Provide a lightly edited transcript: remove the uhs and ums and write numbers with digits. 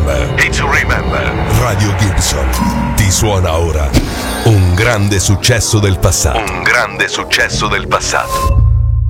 remember. It's to remember. Radio Gibson ti suona ora un grande successo del passato. Un grande successo del passato.